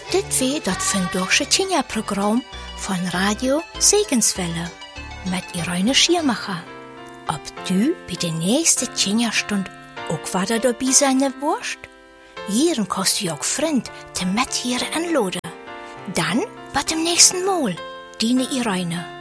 Dit weer dat vandaagse Tjinja-programma van Radio Segenswelle met Irene Schiermacher. Ob du bei der nächsten Tjinja-Stund auch weiter dabei sein wirst? Hier kannst du auch Freund te met hier anladen. Dann bis zum nächsten Mal, deine Irene.